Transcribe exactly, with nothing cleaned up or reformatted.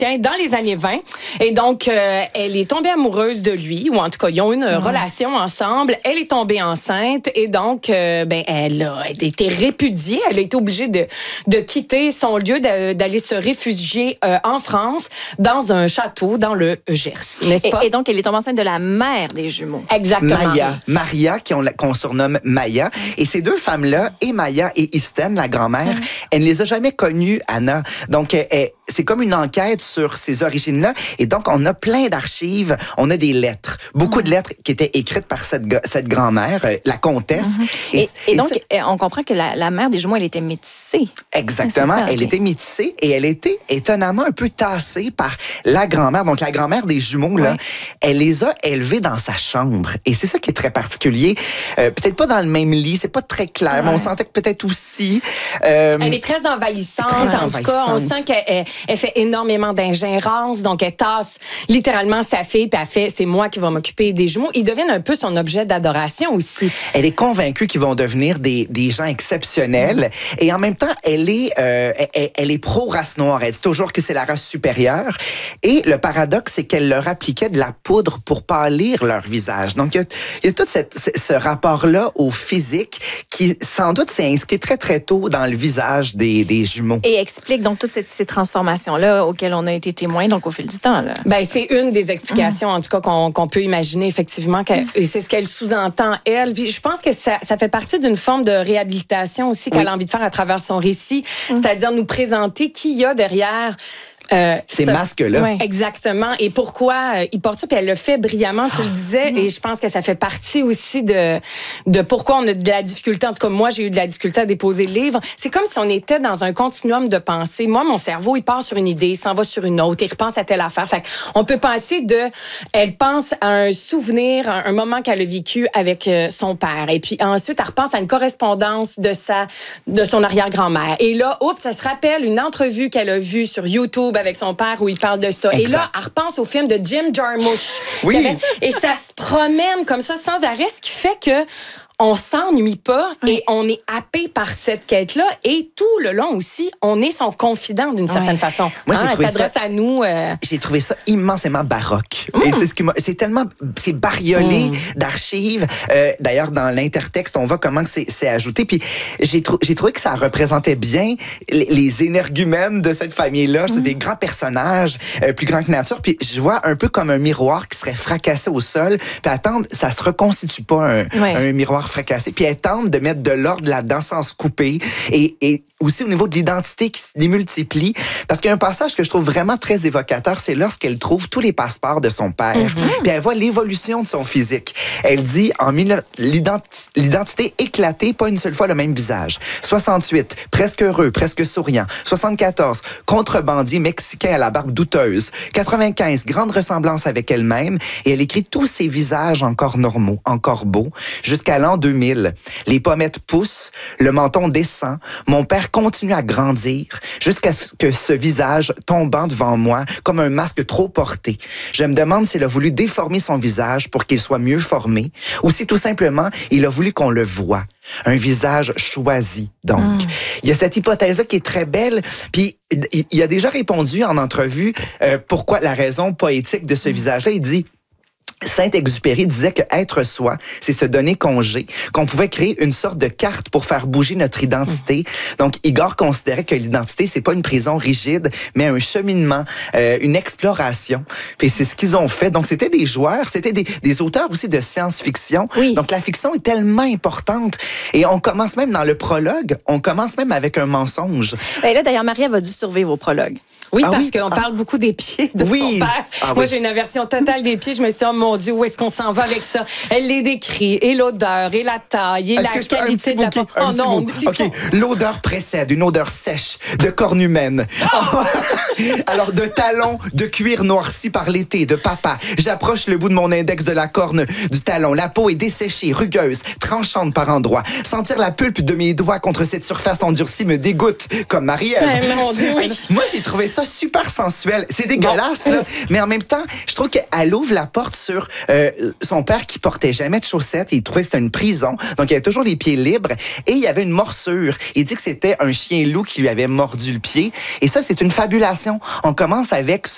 dans les années vingt. Et donc, euh, elle est tombée amoureuse de lui, ou en tout cas, ils ont eu une mmh. relation ensemble. Elle est tombée enceinte et donc, euh, ben, elle a été répudiée. Elle a été obligée de, de quitter son lieu, de, d'aller se réfugier euh, en France, dans un château, dans le Gers, n'est-ce pas? Et, et donc, elle est tombée enceinte de la mère des jumeaux. Exactement. Maya. Maria, qu'on, qu'on surnomme Maya. Et ces deux femmes-là, et Maya et Isten, la grand-mère, mmh. elle ne les a jamais connues, Anna. Donc, elle, elle, c'est comme une enquête sur ces origines-là. Et donc, on a plein d'archives. On a des lettres. Beaucoup mmh. de lettres qui étaient écrites par cette, cette grand-mère, la comtesse. Mmh. Et, et, et donc, c'est... on comprend que la, la mère des jumeaux, elle était métissée. Exactement. Ça, elle okay. était métissée et elle était étonnamment un peu tassée par la grand-mère. Donc, la grand-mère des jumeaux, là, ouais. elle les a élevés dans sa chambre. Et c'est ça qui est très particulier. Euh, peut-être pas dans le même lit, c'est pas très clair, ouais. mais on sentait que peut-être aussi... Euh, elle est très envahissante. Très en envahissante. Tout cas, on sent qu'elle elle, elle fait énormément d'ingérence. Donc, elle tasse littéralement sa fille, puis elle fait, c'est moi qui vais m'occuper des jumeaux. Ils deviennent un peu son objet d'adoration aussi. Elle est convaincue qu'ils vont devenir des, des gens exceptionnels. Mmh. Et en même temps, elle est, euh, elle, elle est pro-race noire. Elle dit toujours que c'est la race supérieure. Et le paradoxe, c'est qu'elle leur appliquait de la poudre pour pâlir leur visage. Donc, il y a, il y a tout cette, ce rapport-là au physique qui, sans doute, s'est inscrit très, très tôt dans le visage des, des jumeaux. Et explique donc toutes ces, ces transformations-là auxquelles on a été témoins donc au fil du temps. Là. Ben, c'est une des explications, mmh. en tout cas, qu'on, qu'on peut imaginer, effectivement. Mmh. Et c'est ce qu'elle sous-entend, elle. Puis je pense que ça, ça fait partie d'une forme de réhabilitation aussi qu'elle oui. a envie de faire à travers son récit. Mmh. C'est-à-dire nous présenter qui y a derrière... Euh, Ces ce, masques-là. Ouais. Exactement. Et pourquoi euh, il porte ça? Puis elle le fait brillamment, tu oh, le disais. Mmh. Et je pense que ça fait partie aussi de, de pourquoi on a de la difficulté. En tout cas, moi, j'ai eu de la difficulté à déposer le livre. C'est comme si on était dans un continuum de pensée. Moi, mon cerveau, il part sur une idée, il s'en va sur une autre, il repense à telle affaire. Fait on peut penser de... Elle pense à un souvenir, un, un moment qu'elle a vécu avec euh, son père. Et puis ensuite, elle repense à une correspondance de, sa, de son arrière-grand-mère. Et là, oups, ça se rappelle une entrevue qu'elle a vue sur YouTube avec son père où il parle de ça. Exact. Et là, elle repense au film de Jim Jarmusch. Oui. Avait, et ça se promène comme ça sans arrêt, ce qui fait que on s'ennuie pas oui. et on est happé par cette quête-là. Et tout le long aussi, on est son confident d'une certaine oui. façon. Moi, hein, j'ai trouvé elle s'adresse ça, à nous. Euh... J'ai trouvé ça immensément baroque. Mm. Et c'est, ce qui m'a, c'est tellement... C'est bariolé mm. d'archives. Euh, d'ailleurs, dans l'intertexte, on voit comment c'est, c'est ajouté. Puis j'ai, trou- j'ai trouvé que ça représentait bien les, les énergumènes de cette famille-là. Mm. C'est des grands personnages, euh, plus grands que nature. Puis je vois un peu comme un miroir qui serait fracassé au sol. Puis attendre, ça se reconstitue pas un, oui. un miroir fracassé. Puis elle tente de mettre de l'ordre là-dedans sans se couper. Et, et aussi au niveau de l'identité qui se démultiplie. Parce qu'il y a un passage que je trouve vraiment très évocateur, c'est lorsqu'elle trouve tous les passeports de son père. Mm-hmm. Puis elle voit l'évolution de son physique. Elle dit, en mille, l'identi- l'identité éclatée, pas une seule fois le même visage. soixante-huit, presque heureux, presque souriant. soixante-quatorze, contrebandier mexicain à la barbe douteuse. quatre-vingt-quinze, grande ressemblance avec elle-même. Et elle écrit tous ses visages encore normaux, encore beaux. Jusqu'à l'an deux mille. Les pommettes poussent, le menton descend, mon père continue à grandir jusqu'à ce que ce visage tombant devant moi comme un masque trop porté. Je me demande s'il a voulu déformer son visage pour qu'il soit mieux formé ou si tout simplement il a voulu qu'on le voie. Un visage choisi, donc. Mm. Il y a cette hypothèse-là qui est très belle, puis il a déjà répondu en entrevue euh, pourquoi la raison poétique de ce mm. visage-là. Il dit... Saint-Exupéry disait que être soi, c'est se donner congé, qu'on pouvait créer une sorte de carte pour faire bouger notre identité. Mmh. Donc, Igor considérait que l'identité, c'est pas une prison rigide, mais un cheminement, euh, une exploration. Puis c'est ce qu'ils ont fait. Donc, c'était des joueurs, c'était des, des auteurs aussi de science-fiction. Oui. Donc, la fiction est tellement importante. Et on commence même dans le prologue, on commence même avec un mensonge. Et là, d'ailleurs, Marie va dû survivre au prologue. Oui, ah parce oui? qu'on ah. parle beaucoup des pieds de oui. son père. Ah Moi, oui. j'ai une aversion totale des pieds. Je me suis dit, oh mon Dieu, où est-ce qu'on s'en va avec ça? Elle les décrit, et l'odeur, et la taille, et est-ce la qualité de la peau. Oh non, OK. L'odeur précède, une odeur sèche, de corne humaine. Oh! Alors, de talons de cuir noirci par l'été, de papa. J'approche le bout de mon index de la corne du talon. La peau est desséchée, rugueuse, tranchante par endroits. Sentir la pulpe de mes doigts contre cette surface endurcie me dégoûte, comme Marie-Ève. Ouais, mon Dieu, oui. Moi, j'ai trouvé ça super sensuel. C'est dégueulasse, bon. là. Mais en même temps, je trouve qu'elle ouvre la porte sur euh, son père qui portait jamais de chaussettes. Il trouvait que c'était une prison. Donc, il avait toujours les pieds libres. Et il y avait une morsure. Il dit que c'était un chien loup qui lui avait mordu le pied. Et ça, c'est une fabulation. On commence avec